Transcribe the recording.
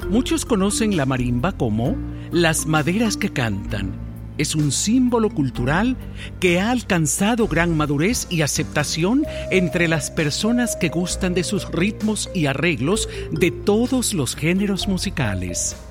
Muchos conocen la marimba como las maderas que cantan. Es un símbolo cultural que ha alcanzado gran madurez y aceptación entre las personas que gustan de sus ritmos y arreglos de todos los géneros musicales.